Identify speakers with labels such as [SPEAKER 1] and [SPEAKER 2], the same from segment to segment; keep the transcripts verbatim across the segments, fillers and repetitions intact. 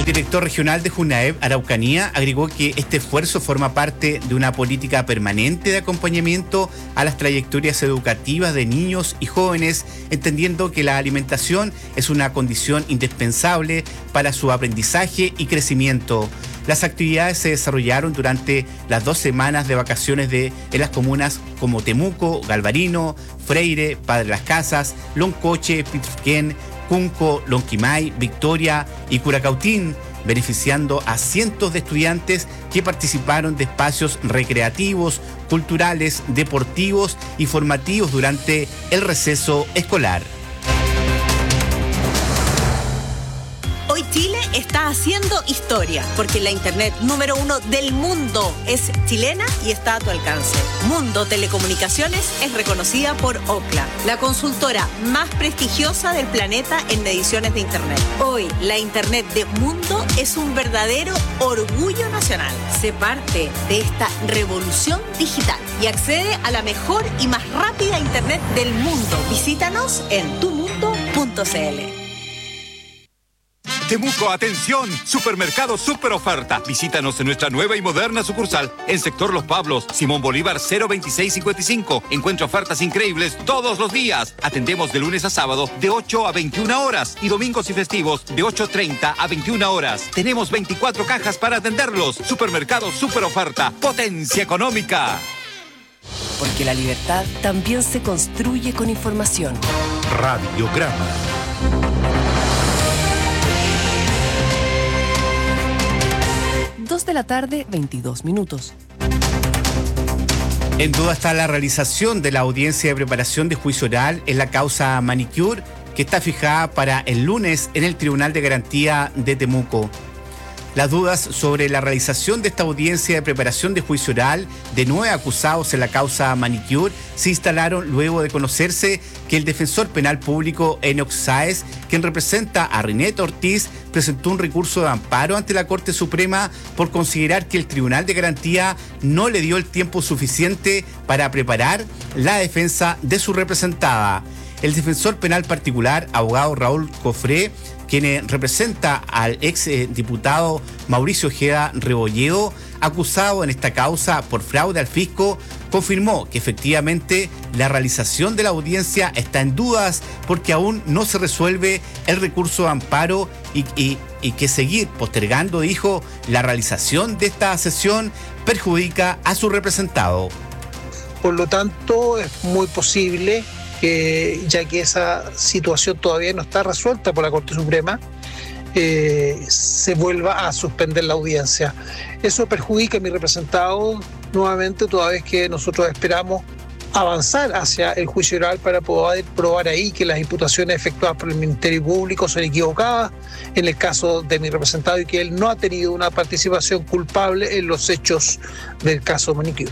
[SPEAKER 1] El director regional de JUNAEV Araucanía agregó que este esfuerzo forma parte de una política permanente de acompañamiento a las trayectorias educativas de niños y jóvenes, entendiendo que la alimentación es una condición indispensable para su aprendizaje y crecimiento. Las actividades se desarrollaron durante las dos semanas de vacaciones de, en las comunas como Temuco, Galvarino, Freire, Padre Las Casas, Loncoche, Pitrufquén, Cunco, Lonquimay, Victoria y Curacautín, beneficiando a cientos de estudiantes que participaron de espacios recreativos, culturales, deportivos y formativos durante el receso escolar.
[SPEAKER 2] Hoy Chile está haciendo historia, porque la internet número uno del mundo es chilena y está a tu alcance. Mundo Telecomunicaciones es reconocida por Ookla, la consultora más prestigiosa del planeta en mediciones de internet. Hoy, la internet de Mundo es un verdadero orgullo nacional. Sé parte de esta revolución digital y accede a la mejor y más rápida internet del mundo. Visítanos en tu mundo punto c l.
[SPEAKER 3] Temuco, atención, supermercado super oferta. Visítanos en nuestra nueva y moderna sucursal en sector Los Pablos, Simón Bolívar cero veintiséis cincuenta y cinco. Encuentra ofertas increíbles todos los días. Atendemos de lunes a sábado de ocho a veintiuna horas y domingos y festivos de ocho treinta a veintiuna horas. Tenemos veinticuatro cajas para atenderlos. Supermercado super oferta, potencia económica.
[SPEAKER 4] Porque la libertad también se construye con información.
[SPEAKER 5] Radiograma.
[SPEAKER 4] dos de la tarde, veintidós minutos.
[SPEAKER 1] En duda está la realización de la audiencia de preparación de juicio oral en la causa Manicure, que está fijada para el lunes en el Tribunal de Garantía de Temuco. Las dudas sobre la realización de esta audiencia de preparación de juicio oral de nueve acusados en la causa Manicure se instalaron luego de conocerse que el defensor penal público Enoc Sáez, quien representa a Rinette Ortiz, presentó un recurso de amparo ante la Corte Suprema por considerar que el Tribunal de Garantía no le dio el tiempo suficiente para preparar la defensa de su representada. El defensor penal particular, abogado Raúl Cofré, quien representa al ex eh, diputado Mauricio Ojeda Rebolledo, acusado en esta causa por fraude al fisco, confirmó que efectivamente la realización de la audiencia está en dudas porque aún no se resuelve el recurso de amparo y, y, y que seguir postergando, dijo, la realización de esta sesión perjudica a su representado.
[SPEAKER 6] Por lo tanto, es muy posible que, ya que esa situación todavía no está resuelta por la Corte Suprema, eh, se vuelva a suspender la audiencia. Eso perjudica a mi representado nuevamente, toda vez que nosotros esperamos avanzar hacia el juicio oral para poder probar ahí que las imputaciones efectuadas por el Ministerio Público son equivocadas en el caso de mi representado y que él no ha tenido una participación culpable en los hechos del caso Manicure.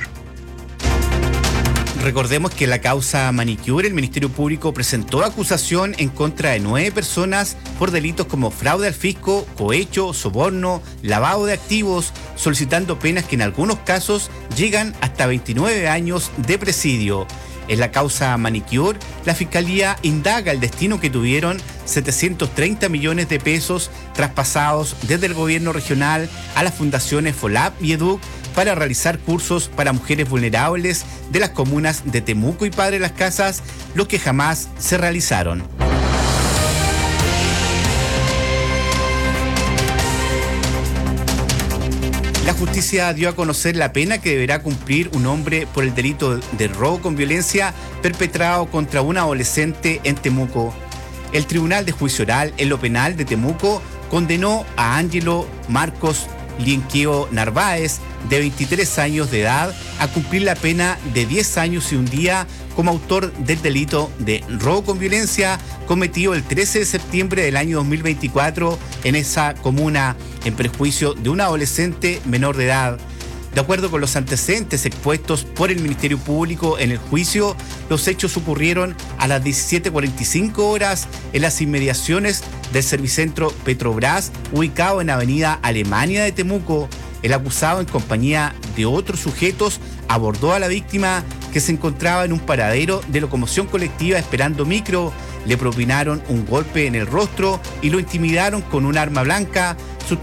[SPEAKER 1] Recordemos que en la causa Manicure el Ministerio Público presentó acusación en contra de nueve personas por delitos como fraude al fisco, cohecho, soborno, lavado de activos, solicitando penas que en algunos casos llegan hasta veintinueve años de presidio. En la causa Manicure, la Fiscalía indaga el destino que tuvieron setecientos treinta millones de pesos traspasados desde el gobierno regional a las fundaciones FOLAP y EDUC para realizar cursos para mujeres vulnerables de las comunas de Temuco y Padre Las Casas, los que jamás se realizaron. La justicia dio a conocer la pena que deberá cumplir un hombre por el delito de robo con violencia perpetrado contra un adolescente en Temuco. El Tribunal de Juicio Oral en lo Penal de Temuco condenó a Ángelo Marcos Lienqueo Narváez, de veintitrés años de edad, a cumplir la pena de diez años y un día como autor del delito de robo con violencia cometido el trece de septiembre del año dos mil veinticuatro en esa comuna, en perjuicio de un adolescente menor de edad. De acuerdo con los antecedentes expuestos por el Ministerio Público en el juicio, los hechos ocurrieron a las diecisiete cuarenta y cinco horas en las inmediaciones del Servicentro Petrobras, ubicado en Avenida Alemania de Temuco. El acusado, en compañía de otros sujetos, abordó a la víctima, que se encontraba en un paradero de locomoción colectiva esperando micro. Le propinaron un golpe en el rostro y lo intimidaron con un arma blanca.